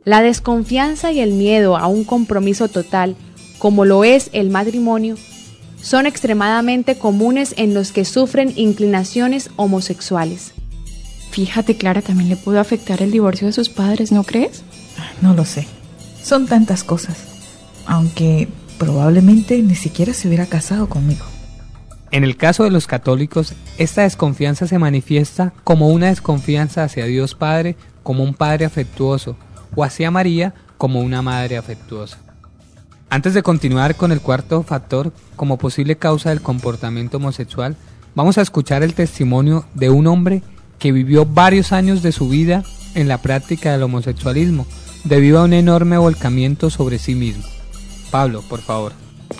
La desconfianza y el miedo a un compromiso total, como lo es el matrimonio, son extremadamente comunes en los que sufren inclinaciones homosexuales. Fíjate, Clara, también le pudo afectar el divorcio de sus padres, ¿no crees? No lo sé. Son tantas cosas. Aunque probablemente ni siquiera se hubiera casado conmigo. En el caso de los católicos, esta desconfianza se manifiesta como una desconfianza hacia Dios Padre como un padre afectuoso, o hacia María como una madre afectuosa. Antes de continuar con el cuarto factor como posible causa del comportamiento homosexual, vamos a escuchar el testimonio de un hombre que vivió varios años de su vida en la práctica del homosexualismo, debido a un enorme volcamiento sobre sí mismo. Pablo, por favor.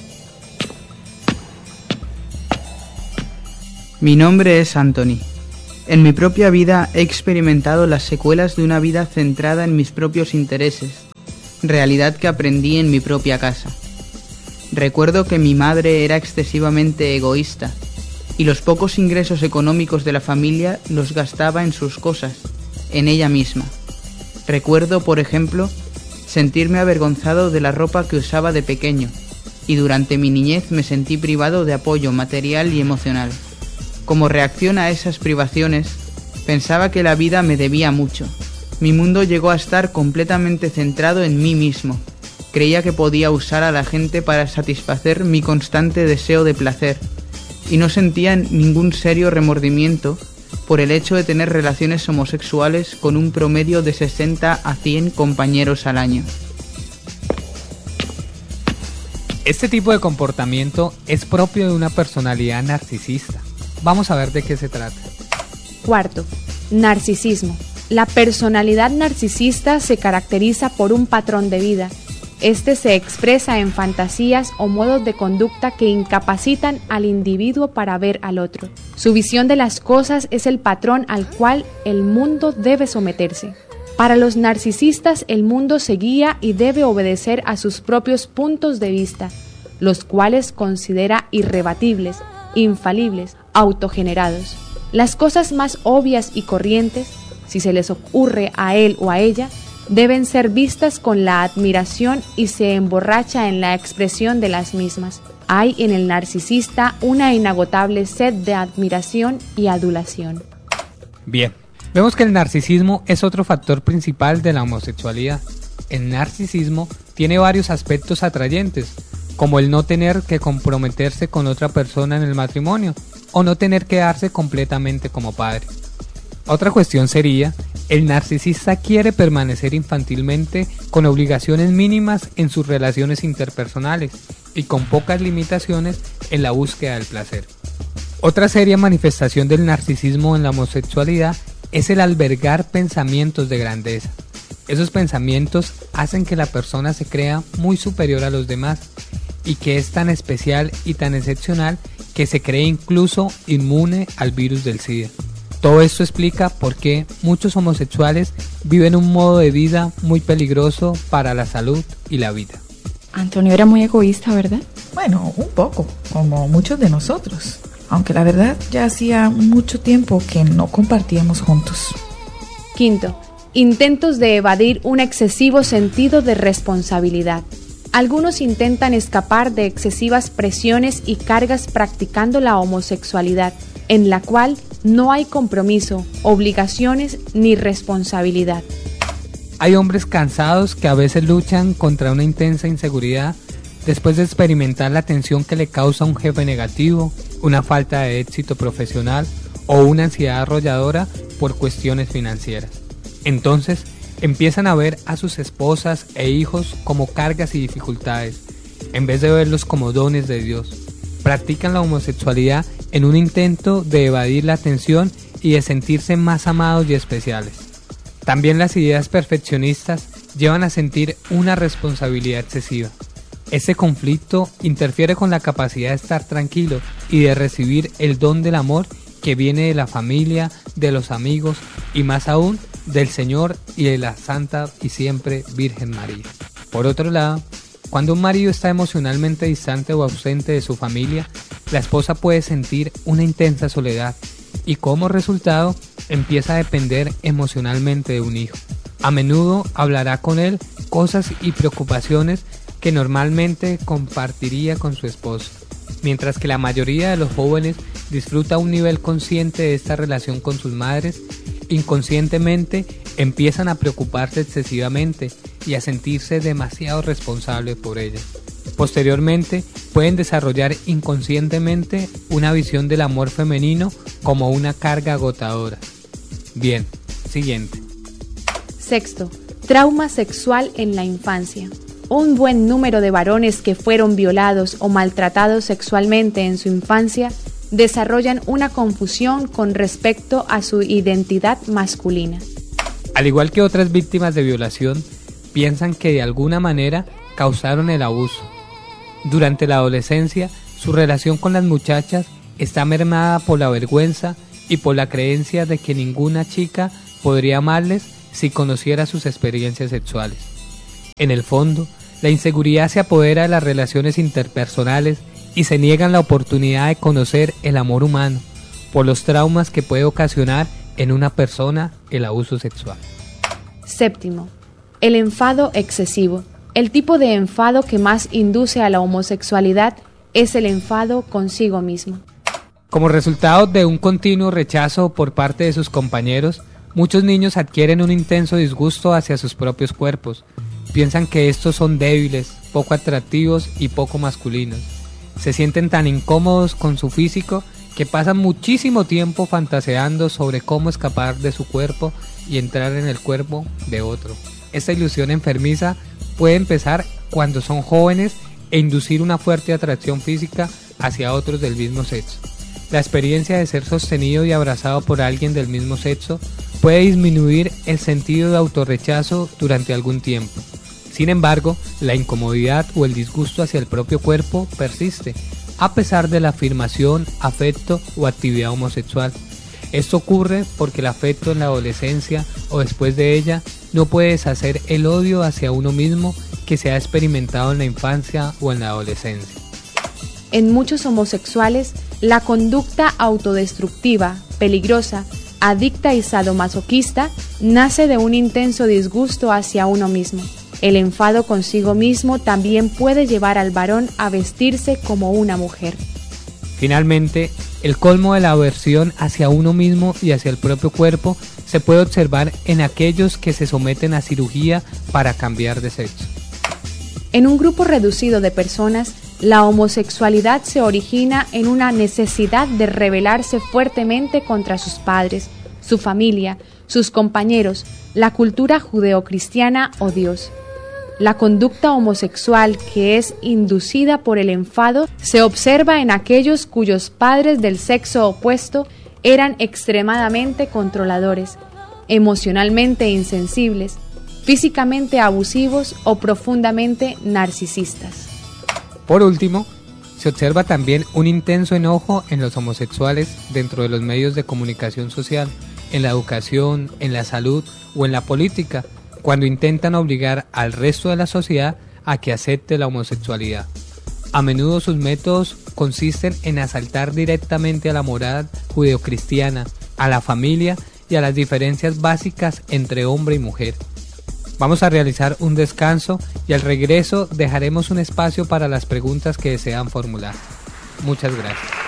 Mi nombre es Anthony. En mi propia vida he experimentado las secuelas de una vida centrada en mis propios intereses, realidad que aprendí en mi propia casa. Recuerdo que mi madre era excesivamente egoísta y los pocos ingresos económicos de la familia los gastaba en sus cosas, en ella misma. Recuerdo, por ejemplo, sentirme avergonzado de la ropa que usaba de pequeño, y durante mi niñez me sentí privado de apoyo material y emocional. Como reacción a esas privaciones, pensaba que la vida me debía mucho. Mi mundo llegó a estar completamente centrado en mí mismo. Creía que podía usar a la gente para satisfacer mi constante deseo de placer, y no sentía ningún serio remordimiento por el hecho de tener relaciones homosexuales con un promedio de 60 a 100 compañeros al año. Este tipo de comportamiento es propio de una personalidad narcisista. Vamos a ver de qué se trata. Cuarto, narcisismo. La personalidad narcisista se caracteriza por un patrón de vida. Este se expresa en fantasías o modos de conducta que incapacitan al individuo para ver al otro. Su visión de las cosas es el patrón al cual el mundo debe someterse. Para los narcisistas, el mundo se guía y debe obedecer a sus propios puntos de vista, los cuales considera irrebatibles, infalibles, autogenerados. Las cosas más obvias y corrientes, si se les ocurre a él o a ella, deben ser vistas con la admiración y se emborracha en la expresión de las mismas. Hay en el narcisista una inagotable sed de admiración y adulación. Bien, vemos que el narcisismo es otro factor principal de la homosexualidad. El narcisismo tiene varios aspectos atrayentes, como el no tener que comprometerse con otra persona en el matrimonio, o no tener que darse completamente como padre. Otra cuestión sería, el narcisista quiere permanecer infantilmente con obligaciones mínimas en sus relaciones interpersonales y con pocas limitaciones en la búsqueda del placer. Otra seria manifestación del narcisismo en la homosexualidad es el albergar pensamientos de grandeza. Esos pensamientos hacen que la persona se crea muy superior a los demás y que es tan especial y tan excepcional que se cree incluso inmune al virus del SIDA. Todo esto explica por qué muchos homosexuales viven un modo de vida muy peligroso para la salud y la vida. Antonio era muy egoísta, ¿verdad? Bueno, un poco, como muchos de nosotros. Aunque la verdad ya hacía mucho tiempo que no compartíamos juntos. Quinto, intentos de evadir un excesivo sentido de responsabilidad. Algunos intentan escapar de excesivas presiones y cargas practicando la homosexualidad, en la cual no hay compromiso, obligaciones ni responsabilidad. Hay hombres cansados que a veces luchan contra una intensa inseguridad después de experimentar la tensión que le causa un jefe negativo, una falta de éxito profesional o una ansiedad arrolladora por cuestiones financieras. Entonces, empiezan a ver a sus esposas e hijos como cargas y dificultades, en vez de verlos como dones de Dios. Practican la homosexualidad en un intento de evadir la tensión y de sentirse más amados y especiales. También las ideas perfeccionistas llevan a sentir una responsabilidad excesiva. Este conflicto interfiere con la capacidad de estar tranquilo y de recibir el don del amor que viene de la familia, de los amigos y más aún del Señor y de la Santa y siempre Virgen María. Por otro lado, cuando un marido está emocionalmente distante o ausente de su familia, la esposa puede sentir una intensa soledad y como resultado empieza a depender emocionalmente de un hijo. A menudo hablará con él cosas y preocupaciones que normalmente compartiría con su esposo, mientras que la mayoría de los jóvenes disfruta un nivel consciente de esta relación con sus madres. Inconscientemente empiezan a preocuparse excesivamente y a sentirse demasiado responsables por ellas. Posteriormente pueden desarrollar inconscientemente una visión del amor femenino como una carga agotadora. Bien, siguiente. Sexto, trauma sexual en la infancia. Un buen número de varones que fueron violados o maltratados sexualmente en su infancia desarrollan una confusión con respecto a su identidad masculina. Al igual que otras víctimas de violación, piensan que de alguna manera causaron el abuso. Durante la adolescencia, su relación con las muchachas está mermada por la vergüenza y por la creencia de que ninguna chica podría amarles si conociera sus experiencias sexuales. En el fondo, la inseguridad se apodera de las relaciones interpersonales y se niegan la oportunidad de conocer el amor humano por los traumas que puede ocasionar en una persona el abuso sexual. Séptimo, el enfado excesivo. El tipo de enfado que más induce a la homosexualidad es el enfado consigo mismo. Como resultado de un continuo rechazo por parte de sus compañeros, muchos niños adquieren un intenso disgusto hacia sus propios cuerpos. Piensan que estos son débiles, poco atractivos y poco masculinos. Se sienten tan incómodos con su físico que pasan muchísimo tiempo fantaseando sobre cómo escapar de su cuerpo y entrar en el cuerpo de otro. Esta ilusión enfermiza puede empezar cuando son jóvenes e inducir una fuerte atracción física hacia otros del mismo sexo. La experiencia de ser sostenido y abrazado por alguien del mismo sexo puede disminuir el sentido de autorrechazo durante algún tiempo. Sin embargo, la incomodidad o el disgusto hacia el propio cuerpo persiste, a pesar de la afirmación, afecto o actividad homosexual. Esto ocurre porque el afecto en la adolescencia o después de ella no puede deshacer el odio hacia uno mismo que se ha experimentado en la infancia o en la adolescencia. En muchos homosexuales, la conducta autodestructiva, peligrosa, adicta y sadomasoquista nace de un intenso disgusto hacia uno mismo. El enfado consigo mismo también puede llevar al varón a vestirse como una mujer. Finalmente, el colmo de la aversión hacia uno mismo y hacia el propio cuerpo se puede observar en aquellos que se someten a cirugía para cambiar de sexo. En un grupo reducido de personas, la homosexualidad se origina en una necesidad de rebelarse fuertemente contra sus padres, su familia, sus compañeros, la cultura judeocristiana o Dios. La conducta homosexual que es inducida por el enfado se observa en aquellos cuyos padres del sexo opuesto eran extremadamente controladores, emocionalmente insensibles, físicamente abusivos o profundamente narcisistas. Por último, se observa también un intenso enojo en los homosexuales dentro de los medios de comunicación social, en la educación, en la salud o en la política, cuando intentan obligar al resto de la sociedad a que acepte la homosexualidad. A menudo sus métodos consisten en asaltar directamente a la moral judeocristiana, a la familia y a las diferencias básicas entre hombre y mujer. Vamos a realizar un descanso y al regreso dejaremos un espacio para las preguntas que desean formular. Muchas gracias.